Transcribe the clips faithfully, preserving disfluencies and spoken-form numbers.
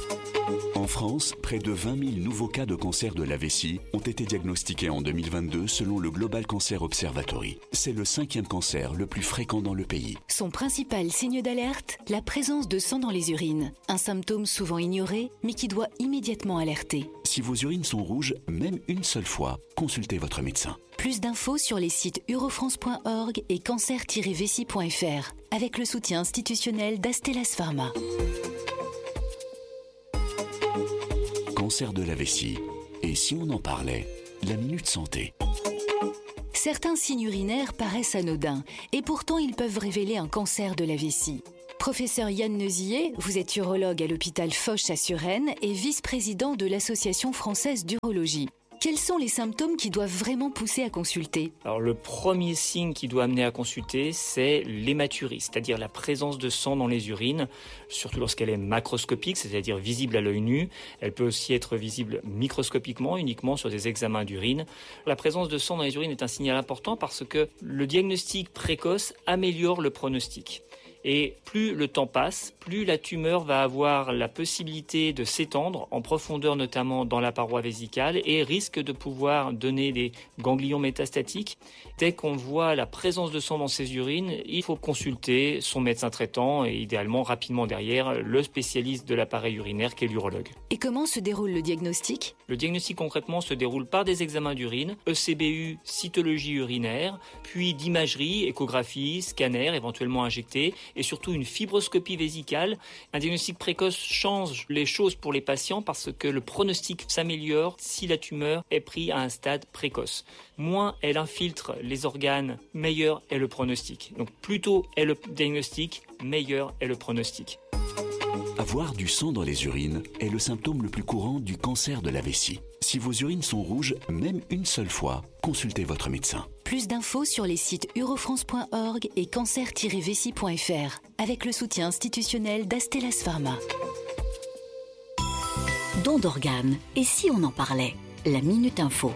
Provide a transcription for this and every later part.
En France, près de vingt mille nouveaux cas de cancer de la vessie ont été diagnostiqués en deux mille vingt-deux selon le Global Cancer Observatory. C'est le cinquième cancer le plus fréquent dans le pays. Son principal signe d'alerte, la présence de sang dans les urines. Un symptôme souvent ignoré, mais qui doit immédiatement alerter. Si vos urines sont rouges, même une seule fois, consultez votre médecin. Plus d'infos sur les sites urofrance point org et cancer tiret vessie point f r avec le soutien institutionnel d'Astellas Pharma. Cancer de la vessie. Et si on en parlait, la Minute Santé. Certains signes urinaires paraissent anodins et pourtant ils peuvent révéler un cancer de la vessie. Professeur Yann Neusier, vous êtes urologue à l'hôpital Foch à Suresnes et vice-président de l'Association française d'urologie. Quels sont les symptômes qui doivent vraiment pousser à consulter ? Alors le premier signe qui doit amener à consulter, c'est l'hématurie, c'est-à-dire la présence de sang dans les urines, surtout lorsqu'elle est macroscopique, c'est-à-dire visible à l'œil nu. Elle peut aussi être visible microscopiquement, uniquement sur des examens d'urine. La présence de sang dans les urines est un signal important parce que le diagnostic précoce améliore le pronostic. Et plus le temps passe, plus la tumeur va avoir la possibilité de s'étendre en profondeur, notamment dans la paroi vésicale, et risque de pouvoir donner des ganglions métastatiques. Dès qu'on voit la présence de sang dans ses urines, il faut consulter son médecin traitant et idéalement rapidement derrière le spécialiste de l'appareil urinaire qui est l'urologue. Et comment se déroule le diagnostic ? Le diagnostic concrètement se déroule par des examens d'urine, E C B U, cytologie urinaire, puis d'imagerie, échographie, scanner éventuellement injecté, et surtout une fibroscopie vésicale. Un diagnostic précoce change les choses pour les patients parce que le pronostic s'améliore si la tumeur est prise à un stade précoce. Moins elle infiltre les organes, meilleur est le pronostic. Donc plus tôt est le diagnostic, meilleur est le pronostic. Avoir du sang dans les urines est le symptôme le plus courant du cancer de la vessie. Si vos urines sont rouges, même une seule fois, consultez votre médecin. Plus d'infos sur les sites urofrance point org et cancer tiret vessie point f r avec le soutien institutionnel d'Astellas Pharma. Don d'organes. Et si on en parlait ? La Minute Info.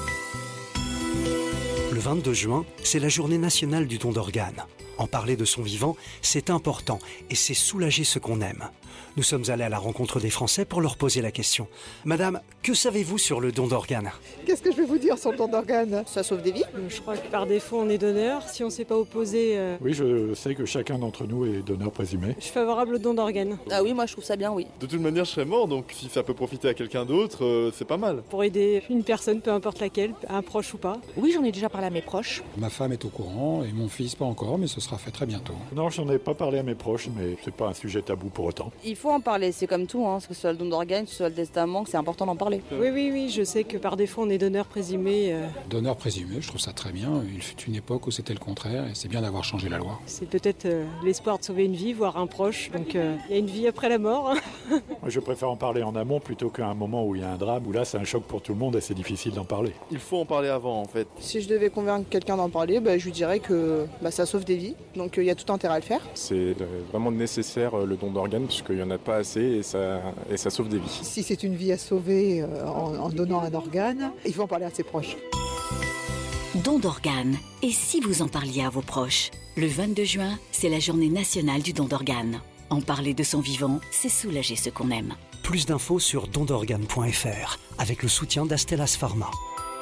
Le vingt-deux juin, c'est la journée nationale du don d'organes. En parler de son vivant, c'est important et c'est soulager ce qu'on aime. Nous sommes allés à la rencontre des Français pour leur poser la question. Madame, que savez-vous sur le don d'organes ? Qu'est-ce que je vais vous dire sur le don d'organes ? Ça sauve des vies. Je crois que par défaut, on est donneur. Si on ne s'est pas opposé... Euh... Oui, je sais que chacun d'entre nous est donneur présumé. Je suis favorable au don d'organes. Ah oui, moi je trouve ça bien, oui. De toute manière, je serais mort, donc si ça peut profiter à quelqu'un d'autre, euh, c'est pas mal. Pour aider une personne, peu importe laquelle, un proche ou pas. Oui, j'en ai déjà parlé à mes proches. Ma femme est au courant et mon fils pas encore, mais ce sera fait très bientôt. Non, j'en ai pas parlé à mes proches, mais c'est pas un sujet tabou pour autant. Il faut en parler, c'est comme tout, hein, que ce soit le don d'organes, que ce soit le testament, que c'est important d'en parler. Oui, oui, oui, je sais que par défaut, on est donneur présumé. Euh... Donneur présumé, je trouve ça très bien. Il fut une époque où c'était le contraire et c'est bien d'avoir changé la loi. C'est peut-être euh, l'espoir de sauver une vie, voire un proche, donc il euh, y a une vie après la mort. Moi, je préfère en parler en amont plutôt qu'à un moment où il y a un drame, où là, c'est un choc pour tout le monde et c'est difficile d'en parler. Il faut en parler avant, en fait. Si je devais convaincre quelqu'un d'en parler, bah, je lui dirais que bah, ça sauve des vies, donc il euh, y a tout intérêt à le faire. C'est vraiment nécessaire le don d'organes puisqu'il n'y en a pas assez et ça, et ça sauve des vies. Si c'est une vie à sauver euh, en, en donnant un organe, il faut en parler à ses proches. Don d'organes. Et si vous en parliez à vos proches ? Le vingt-deux juin, c'est la journée nationale du don d'organes. En parler de son vivant, c'est soulager ce qu'on aime. Plus d'infos sur don d'organes point f r avec le soutien d'Astellas Pharma.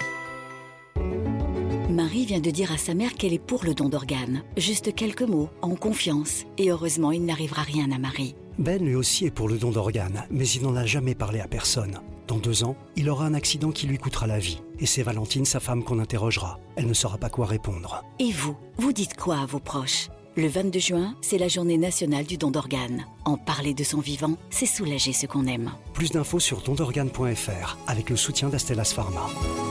Marie vient de dire à sa mère qu'elle est pour le don d'organes. Juste quelques mots, en confiance. Et heureusement, il n'arrivera rien à Marie. Ben lui aussi est pour le don d'organes, mais il n'en a jamais parlé à personne. Dans deux ans, il aura un accident qui lui coûtera la vie. Et c'est Valentine, sa femme, qu'on interrogera. Elle ne saura pas quoi répondre. Et vous, vous dites quoi à vos proches ? Le vingt-deux juin, c'est la journée nationale du don d'organes. En parler de son vivant, c'est soulager ce qu'on aime. Plus d'infos sur don d'organes point f r avec le soutien d'Astellas Pharma.